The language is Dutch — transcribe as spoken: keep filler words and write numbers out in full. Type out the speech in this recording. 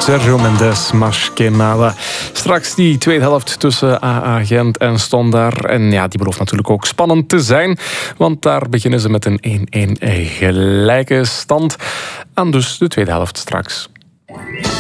Sergio Mendes, Mas que nada. Straks die tweede helft tussen A A Gent en Standaard. En ja, die belooft natuurlijk ook spannend te zijn. Want daar beginnen ze met een één-één gelijke stand. En dus de tweede helft straks.